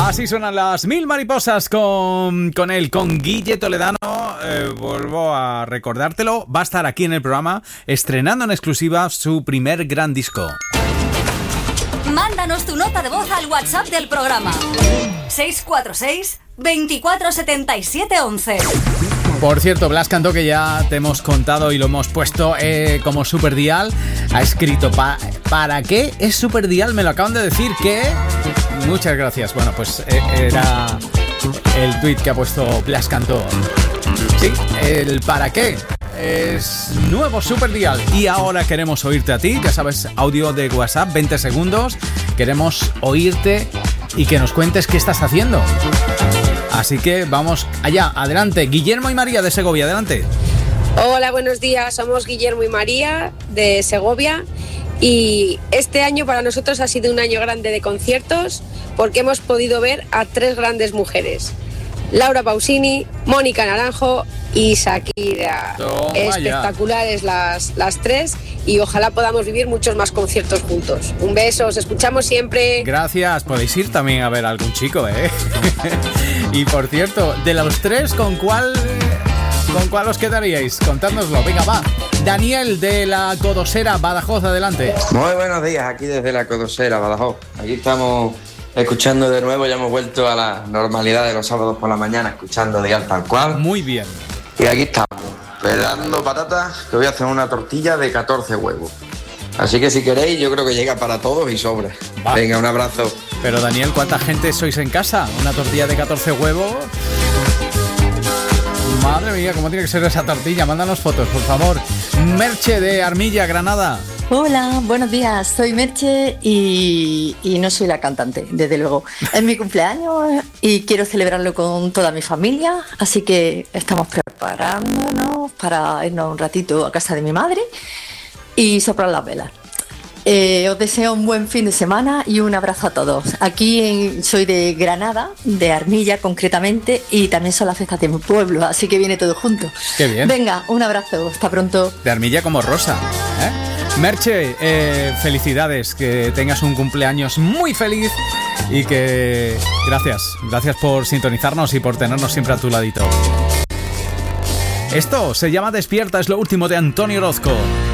Así suenan las Mil Mariposas con Guille Toledano. Vuelvo a recordártelo, va a estar aquí en el programa estrenando en exclusiva su primer gran disco. Mándanos tu nota de voz al WhatsApp del programa 646 24 77 11. Por cierto, Blas Cantó, que ya te hemos contado y lo hemos puesto como Superdial, ha escrito ¿para qué es Superdial? Me lo acaban de decir que... Muchas gracias. Bueno, pues era el tuit que ha puesto Blas Cantó. Sí, el ¿para qué? Es nuevo Superdial. Y ahora queremos oírte a ti, ya sabes, audio de WhatsApp, 20 segundos. Queremos oírte y que nos cuentes qué estás haciendo. Así que vamos allá, adelante. Guillermo y María de Segovia, adelante. Hola, buenos días. Somos Guillermo y María de Segovia. Y este año para nosotros ha sido un año grande de conciertos porque hemos podido ver a 3 grandes mujeres: Laura Pausini, Mónica Naranjo y Shakira. Espectaculares las 3 y ojalá podamos vivir muchos más conciertos juntos. Un beso, os escuchamos siempre. Gracias, podéis ir también a ver a algún chico, ¿eh? Y por cierto, de los 3, ¿con cuál os quedaríais? Contádnoslo, venga, va. Daniel de la Codosera, Badajoz, adelante. Muy buenos días, aquí desde la Codosera, Badajoz. Aquí estamos escuchando de nuevo, ya hemos vuelto a la normalidad de los sábados por la mañana, escuchando Dial Tal Cual. Muy bien. Y aquí estamos, pelando patatas, que voy a hacer una tortilla de 14 huevos. Así que si queréis, yo creo que llega para todos y sobra. Va. Venga, un abrazo. Pero Daniel, ¿cuánta gente sois en casa? ¿Una tortilla de 14 huevos? Madre mía, ¿cómo tiene que ser esa tortilla? Mándanos fotos, por favor. Merche de Armilla, Granada. Hola, buenos días. Soy Merche y no soy la cantante, desde luego. Es mi cumpleaños y quiero celebrarlo con toda mi familia, así que estamos preparándonos para irnos un ratito a casa de mi madre y soplar las velas. Os deseo un buen fin de semana y un abrazo a todos. Aquí soy de Granada, de Armilla concretamente, y también son las fiestas de mi pueblo, así que viene todo junto. Qué bien. Venga, un abrazo, hasta pronto. De Armilla como Rosa, ¿eh? Merche, felicidades, que tengas un cumpleaños muy feliz y que... Gracias por sintonizarnos y por tenernos siempre a tu ladito. Esto se llama Despierta, es lo último de Antonio Orozco.